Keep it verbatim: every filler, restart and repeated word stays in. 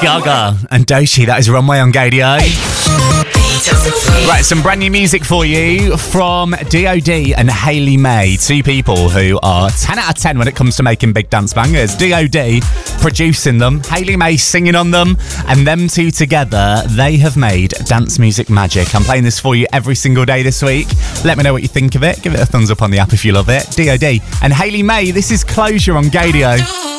Gaga and Doechii. That is Runway on Gaydio. Right, some brand new music for you from D O D and Hayley May, two people who are ten out of ten when it comes to making big dance bangers. D O D producing them, Hayley May singing on them, and them two together, they have made dance music magic. I'm playing this for you every single day this week. Let me know what you think of it. Give it a thumbs up on the app if you love it. D O D and Hayley May, this is Closure on Gaydio.